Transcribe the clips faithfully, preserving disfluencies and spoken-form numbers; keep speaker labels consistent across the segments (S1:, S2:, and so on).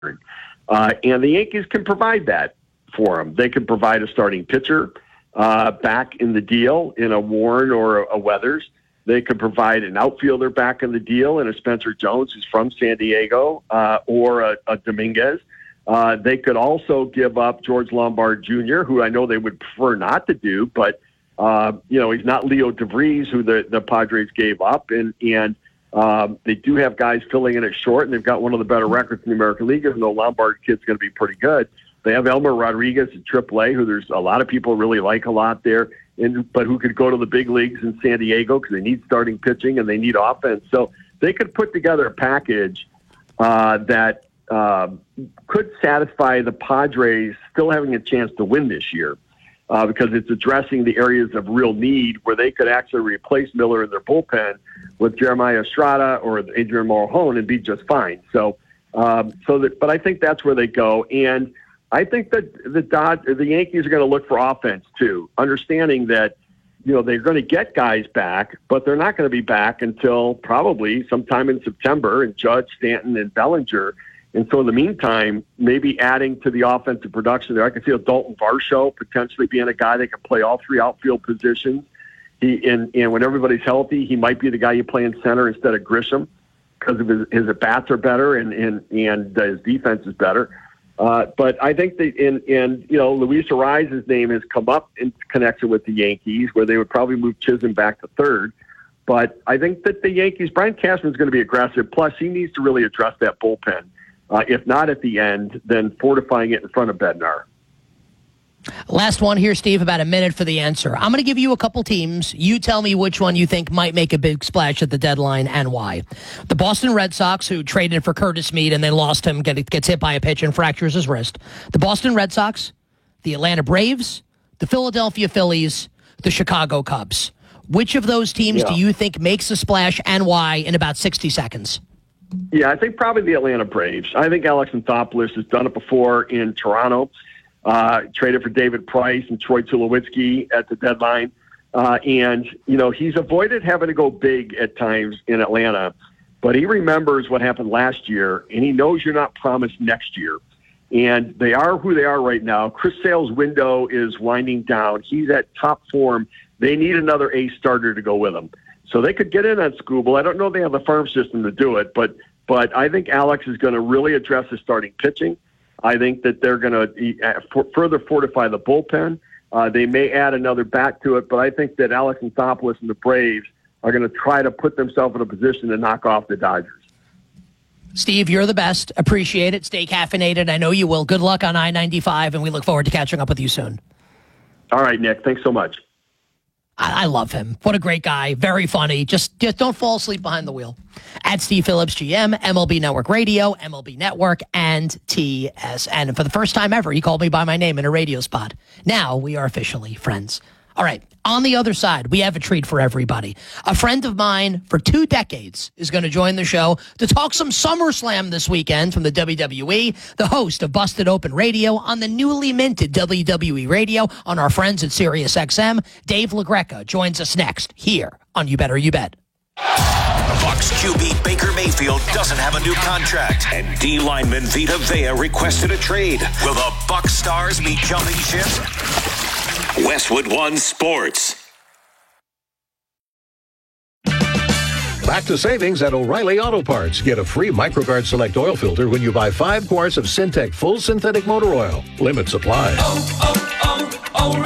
S1: Uh, and the Yankees can provide that for them. They can provide a starting pitcher uh, back in the deal in a Warren or a, a Weathers. They could provide an outfielder back in the deal in a Spencer Jones who's from San Diego uh, or a, a Dominguez. Uh, they could also give up George Lombard Junior, who I know they would prefer not to do, but uh, you know he's not Leo DeVries, who the, the Padres gave up, and and um, they do have guys filling in at short, and they've got one of the better records in the American League. Even though Lombard kid's going to be pretty good, they have Elmer Rodriguez at triple A, who there's a lot of people really like a lot there, and but who could go to the big leagues in San Diego because they need starting pitching and they need offense. So they could put together a package uh, that. Uh, could satisfy the Padres still having a chance to win this year uh, because it's addressing the areas of real need where they could actually replace Miller in their bullpen with Jeremiah Estrada or Adrian Morejon and be just fine. So, um, so that, but I think that's where they go. And I think that the Dod- the Yankees are going to look for offense too, understanding that, you know, they're going to get guys back, but they're not going to be back until probably sometime in September, and Judge, Stanton, and Bellinger. And so in the meantime, maybe adding to the offensive production there, I can see a Dalton Varsho potentially being a guy that can play all three outfield positions. He and, and when everybody's healthy, he might be the guy you play in center instead of Grisham because of his, his at-bats are better and, and, and his defense is better. Uh, but I think that in, in, you know, Luis Arraez's name has come up in connection with the Yankees where they would probably move Chisholm back to third. But I think that the Yankees, Brian Cashman's going to be aggressive. Plus, he needs to really address that bullpen. Uh, if not at the end, then fortifying it in front of Bednar.
S2: Last one here, Steve, about a minute for the answer. I'm going to give you a couple teams. You tell me which one you think might make a big splash at the deadline and why. The Boston Red Sox, who traded for Curtis Mead and they lost him, get, gets hit by a pitch and fractures his wrist. The Boston Red Sox, the Atlanta Braves, the Philadelphia Phillies, the Chicago Cubs. Which of those teams yeah. do you think makes a splash and why in about sixty seconds?
S1: Yeah, I think probably the Atlanta Braves. I think Alex Anthopoulos has done it before in Toronto, uh, traded for David Price and Troy Tulowitzki at the deadline. Uh, and, you know, he's avoided having to go big at times in Atlanta, but he remembers what happened last year, and he knows you're not promised next year. And they are who they are right now. Chris Sale's window is winding down. He's at top form. They need another ace starter to go with him. So they could get in on Skubal. I don't know if they have the farm system to do it, but but I think Alex is going to really address his starting pitching. I think that they're going to uh, for, further fortify the bullpen. Uh, they may add another bat to it, but I think that Alex Anthopoulos and the Braves are going to try to put themselves in a position to knock off the Dodgers.
S2: Steve, you're the best. Appreciate it. Stay caffeinated. I know you will. Good luck on I ninety-five, and we look forward to catching up with you soon.
S1: All right, Nick. Thanks so much.
S2: I love him. What a great guy. Very funny. Just, just don't fall asleep behind the wheel. At Steve Phillips, G M, M L B Network Radio, M L B Network, and T S N. And for the first time ever, he called me by my name in a radio spot. Now we are officially friends. All right. On the other side, we have a treat for everybody. A friend of mine for two decades is going to join the show to talk some SummerSlam this weekend from the W W E, the host of Busted Open Radio on the newly minted W W E Radio on our friends at Sirius X M. Dave LaGreca joins us next here on You Better You Bet.
S3: Bucs Q B Baker Mayfield doesn't have a new contract, and D lineman Vita Vea requested a trade. Will the Bucs stars be jumping ship? Westwood One Sports.
S4: Back to savings at O'Reilly Auto Parts. Get a free MicroGuard Select oil filter when you buy five quarts of Syntec Full Synthetic Motor Oil. Limit supply.
S5: Oh,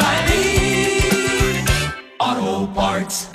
S5: oh, oh, O'Reilly Auto Parts.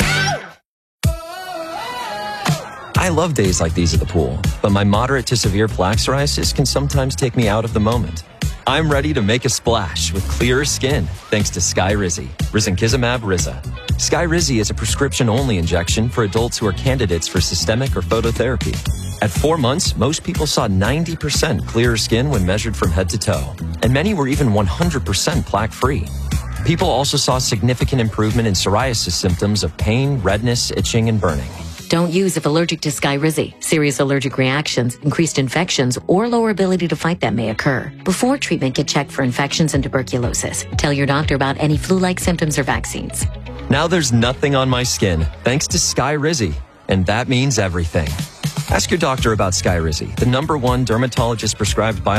S6: I love days like these at the pool, but my moderate to severe plaque psoriasis can sometimes take me out of the moment. I'm ready to make a splash with clearer skin thanks to Skyrizi, risankizumab Riza. Skyrizi is a prescription-only injection for adults who are candidates for systemic or phototherapy. At four months, most people saw ninety percent clearer skin when measured from head to toe, and many were even one hundred percent plaque-free. People also saw significant improvement in psoriasis symptoms of pain, redness, itching, and burning.
S7: Don't use if allergic to Skyrizi. Serious allergic reactions, increased infections, or lower ability to fight them may occur. Before treatment, get checked for infections and tuberculosis. Tell your doctor about any flu-like symptoms or vaccines.
S6: Now there's nothing on my skin, thanks to Skyrizi. And that means everything. Ask your doctor about Skyrizi, the number one dermatologist prescribed